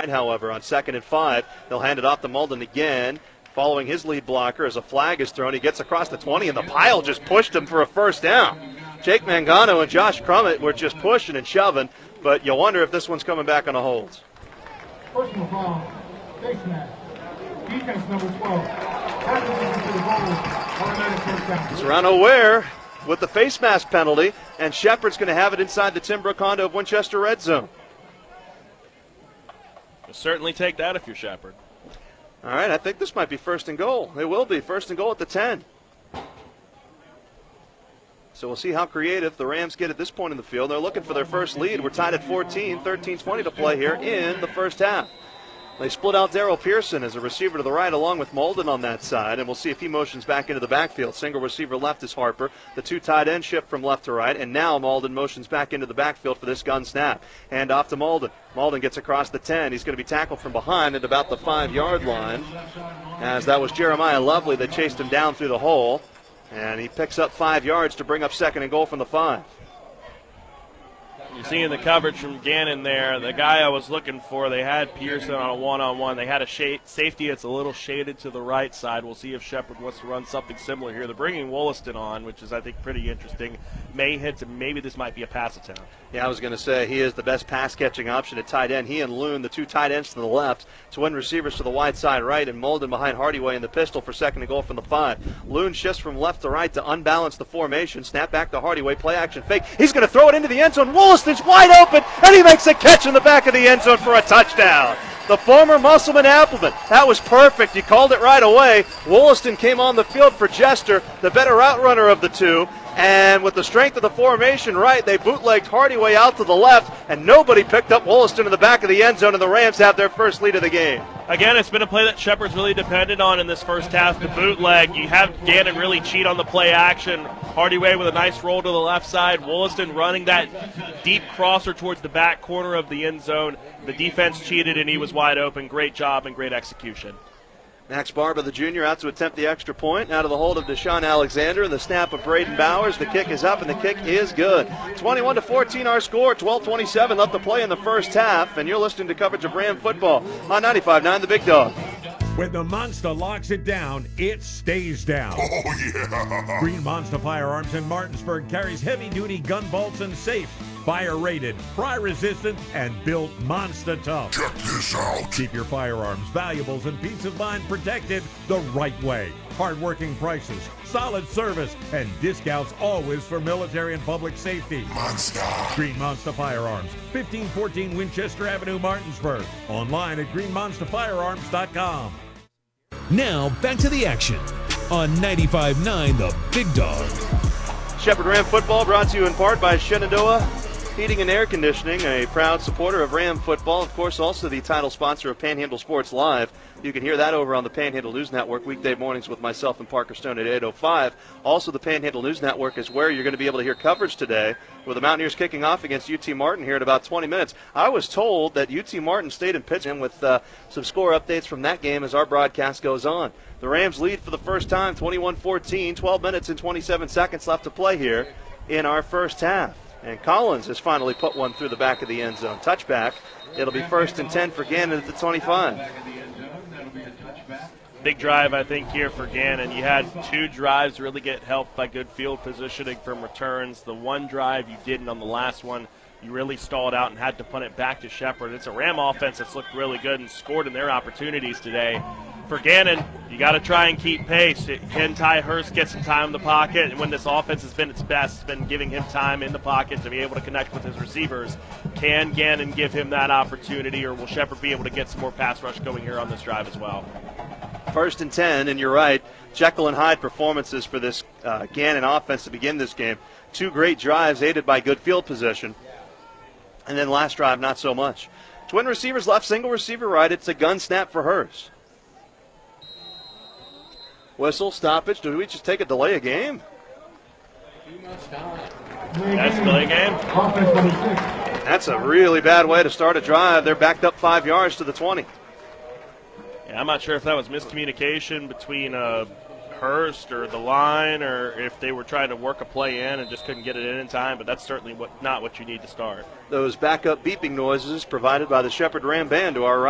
right, however, on 2nd and 5. They'll hand it off to Malden again. Following his lead blocker as a flag is thrown. He gets across the 20, and the pile just pushed him for a first down. Jake Mangano and Josh Crummett were just pushing and shoving, but you'll wonder if this one's coming back on a hold. Personal foul, face mask, defense number 12. Serrano Ware with the face mask penalty, and Shepherd's going to have it inside the Tim Brook Honda of Winchester red zone. You'll certainly take that if you're Shepherd. All right, I think this might be 1st and goal. It will be 1st and goal at the 10. So we'll see how creative the Rams get at this point in the field. They're looking for their first lead. We're tied at 14, 13-20 to play here in the first half. They split out Darrell Pearson as a receiver to the right along with Malden on that side, and we'll see if he motions back into the backfield. Single receiver left is Harper. The 2 tight ends shift from left to right, and now Malden motions back into the backfield for this gun snap. Hand off to Malden. Malden gets across the 10. He's going to be tackled from behind at about the 5-yard line, as that was Jeremiah Lovely that chased him down through the hole, and he picks up 5 yards to bring up 2nd and goal from the 5. You're seeing the coverage from Gannon there. The guy I was looking for, they had Pearson on a one-on-one. They had a safety that's a little shaded to the right side. We'll see if Shepherd wants to run something similar here. They're bringing Wollaston on, which is, I think, pretty interesting. May hits, and maybe this might be a pass attempt. Yeah, I was going to say he is the best pass-catching option at tight end. He and Loon, the 2 tight ends to the left, twin receivers to the wide side right, and Malden behind Hardyway in the pistol for 2nd and goal from the 5. Loon shifts from left to right to unbalance the formation. Snap back to Hardyway, play action fake. He's going to throw it into the end zone. Wollaston's wide open, and he makes a catch in the back of the end zone for a touchdown. The former Musselman Appleman. That was perfect. You called it right away. Wollaston came on the field for Jester, the better route runner of the 2. And with the strength of the formation right, they bootlegged Hardyway out to the left, and nobody picked up Wollaston in the back of the end zone, and the Rams have their first lead of the game. Again, it's been a play that Shepherd's really depended on in this first half, the bootleg. You have Gannon really cheat on the play action. Hardyway with a nice roll to the left side. Wollaston running that deep crosser towards the back corner of the end zone. The defense cheated, and he was wide open. Great job and great execution. Max Barba, the junior, out to attempt the extra point. Out of the hold of Deshaun Alexander, and the snap of Braden Bowers. The kick is up, and the kick is good. 21-14 our score. 12:27 left to play in the first half, and you're listening to coverage of Ram football on 95.9 The Big Dog. When the Monster locks it down, it stays down. Oh, yeah. Green Monster Firearms in Martinsburg carries heavy-duty gun vaults and safes. Fire-rated, fry-resistant, and built monster tough. Check this out. Keep your firearms, valuables, and peace of mind protected the right way. Hard-working prices, solid service, and discounts always for military and public safety. Monster. Green Monster Firearms, 1514 Winchester Avenue, Martinsburg. Online at greenmonsterfirearms.com. Now back to the action on 95.9 The Big Dog. Shepherd Ram football brought to you in part by Shenandoah Heating and Air Conditioning, a proud supporter of Ram football. Of course, also the title sponsor of Panhandle Sports Live. You can hear that over on the Panhandle News Network weekday mornings with myself and Parker Stone at 8:05. Also, the Panhandle News Network is where you're going to be able to hear coverage today with the Mountaineers kicking off against UT Martin here in about 20 minutes. I was told that UT Martin stayed in Pittsburgh with some score updates from that game as our broadcast goes on. The Rams lead for the first time, 21-14, 12 minutes and 27 seconds left to play here in our first half. And Collins has finally put one through the back of the end zone. Touchback. It'll be 1st and 10 for Gannon at the 25. Big drive, I think, here for Gannon. You had 2 drives really get helped by good field positioning from returns. The one drive you didn't on the last one, you really stalled out and had to punt it back to Shepherd. It's a Ram offense that's looked really good and scored in their opportunities today. For Gannon, you got to try and keep pace. Can Ty Hurst get some time in the pocket? And when this offense has been its best, it's been giving him time in the pocket to be able to connect with his receivers. Can Gannon give him that opportunity, or will Shepherd be able to get some more pass rush going here on this drive as well? 1st and 10, and you're right, Jekyll and Hyde performances for this Gannon offense to begin this game. 2 great drives aided by good field position. And then last drive, not so much. Twin receivers left, single receiver right. It's a gun snap for Hurst. Whistle, stoppage. Do we just take a delay of game? That's a delay of game. That's a really bad way to start a drive. They're backed up 5 yards to the 20. Yeah, I'm not sure if that was miscommunication between Hurst or the line, or if they were trying to work a play in and just couldn't get it in time, but that's certainly not what you need to start. Those backup beeping noises provided by the Shepherd Ram Band to our right.